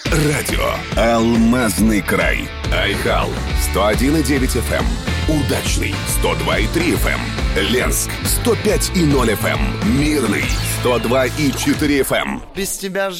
Радио «Алмазный край». Айхал 101,9 FM. Удачный 102,3 FM. Ленск 105,0 FM. Мирный 102,4 FM. Без тебя